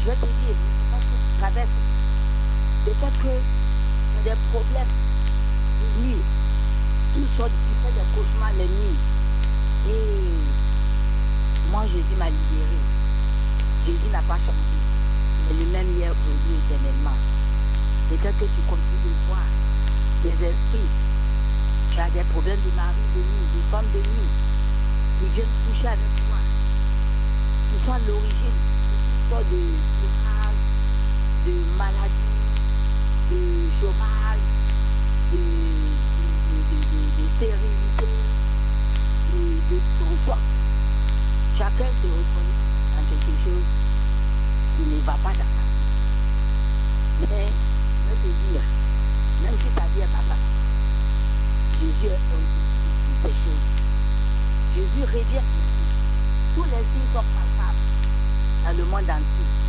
je vais te dire, quand tu traverses, peut-être que tu as des problèmes de nuit. Tu fais des cauchemars les nuits. Et moi, Jésus m'a libéré. Jésus n'a pas changé. Mais le même hier, aujourd'hui, éternellement. Peut-être que tu continues de voir des esprits. Tu as des problèmes de mari de nuit, de femme de nuit, qui viennent coucher avec toi, qui sont à l'origine de toutes sortes de rage, de maladies, de chômage, de stérilité, de tout sortes. Chacun se reconnaît dans quelque chose qui ne va pas dans sa vie. Mais, je vais te dire, même si ta vie est pas facile, Jésus est un de toutes ces choses. Jésus revient. Tous les signes sont palpables dans le monde entier.